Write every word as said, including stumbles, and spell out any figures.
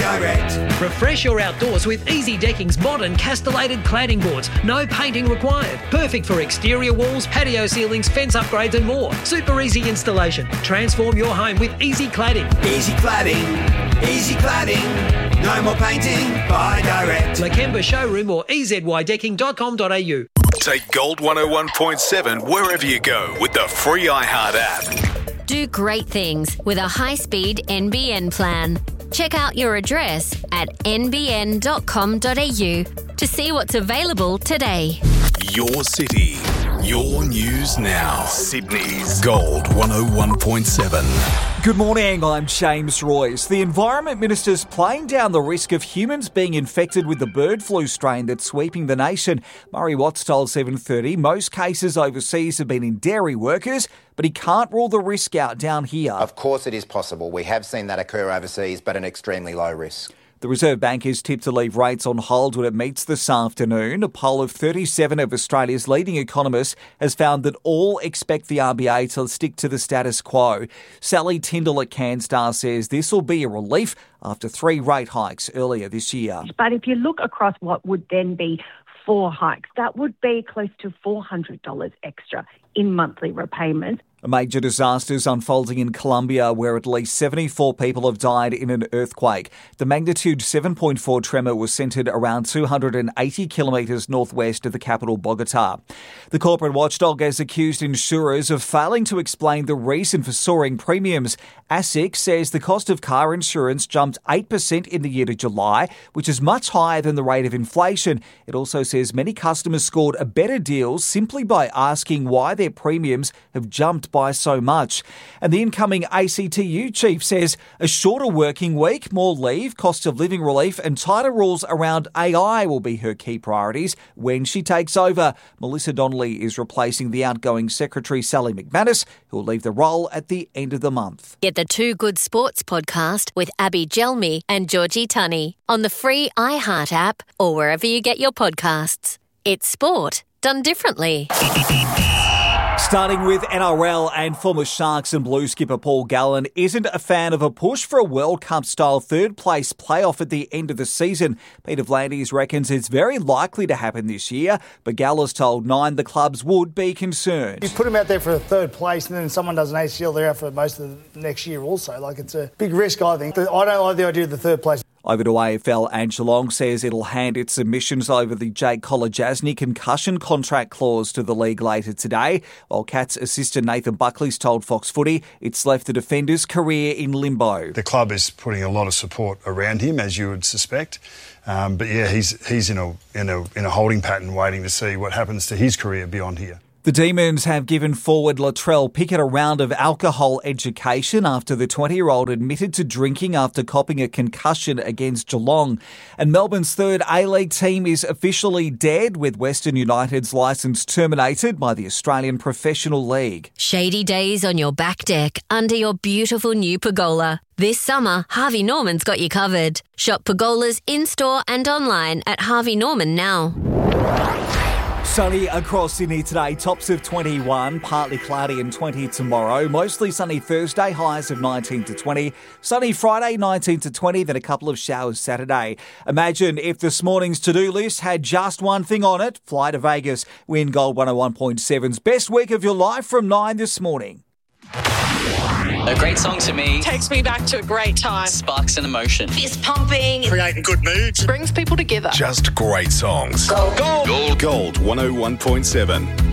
Direct. Refresh your outdoors with Easy Decking's modern castellated cladding boards. No painting required. Perfect for exterior walls, patio ceilings, fence upgrades and more. Super easy installation. Transform your home with Easy Cladding. Easy Cladding. Easy Cladding. No more painting. Buy direct. Lakemba Showroom or e z y decking dot com dot a u. Take Gold one oh one point seven wherever you go with the free iHeart app. Do great things with a high-speed N B N plan. Check out your address at n b n dot com dot a u to see what's available today. Your city, your news now. Sydney's Gold one oh one point seven. Good morning, I'm James Royce. The Environment Minister's playing down the risk of humans being infected with the bird flu strain that's sweeping the nation. Murray Watts told seven thirty most cases overseas have been in dairy workers, but he can't rule the risk out down here. Of course it is possible. We have seen that occur overseas, but an extremely low risk. The Reserve Bank is tipped to leave rates on hold when it meets this afternoon. A poll of thirty-seven of Australia's leading economists has found that all expect the R B A to stick to the status quo. Sally Tyndall at CanStar says this will be a relief after three rate hikes earlier this year. But if you look across what would then be four hikes, that would be close to four hundred dollars extra in monthly repayments. A major disaster is unfolding in Colombia where at least seventy-four people have died in an earthquake. The magnitude seven point four tremor was centred around two hundred eighty kilometres northwest of the capital, Bogota. The corporate watchdog has accused insurers of failing to explain the reason for soaring premiums. ASIC says the cost of car insurance jumped eight percent in the year to July, which is much higher than the rate of inflation. It also says many customers scored a better deal simply by asking why their premiums have jumped by so much. And the incoming A C T U chief says a shorter working week, more leave, cost of living relief and tighter rules around A I will be her key priorities when she takes over. Melissa Donnelly is replacing the outgoing Secretary Sally McManus, who will leave the role at the end of the month. Get the Two Good Sports podcast with Abby Gelmi and Georgie Tunney on the free iHeart app or wherever you get your podcasts. It's sport done differently. Starting with N R L, and former Sharks and Blues skipper Paul Gallen isn't a fan of a push for a World Cup-style third-place playoff at the end of the season. Peter Vlandis reckons it's very likely to happen this year, but Gallen's told Nine the clubs would be concerned. You put them out there for a third place and then someone does an A C L, they're out for most of the next year also. Like, it's a big risk, I think. I don't like the idea of the third place. Over to A F L, and Geelong says it'll hand its submissions over the Jake Kolodjasny concussion contract clause to the league later today, while Cats assistant Nathan Buckley's told Fox Footy it's left the defender's career in limbo. The club is putting a lot of support around him, as you would suspect. Um, but yeah, he's he's in a in a in a holding pattern, waiting to see what happens to his career beyond here. The Demons have given forward Latrell Pickett a round of alcohol education after the twenty-year-old admitted to drinking after copping a concussion against Geelong. And Melbourne's third A-League team is officially dead, with Western United's licence terminated by the Australian Professional League. Shady days on your back deck under your beautiful new pergola. This summer, Harvey Norman's got you covered. Shop pergolas in-store and online at Harvey Norman now. Sunny across Sydney today, tops of twenty-one, partly cloudy and twenty tomorrow. Mostly sunny Thursday, highs of nineteen to twenty. Sunny Friday, nineteen to twenty, then a couple of showers Saturday. Imagine if this morning's to-do list had just one thing on it. Fly to Vegas, win Gold one oh one point seven's best week of your life from nine this morning. A great song to me takes me back to a great time. Sparks an emotion. Fist pumping. Creating good moods. Brings people together. Just great songs. Gold. Gold. Gold. Gold one oh one point seven.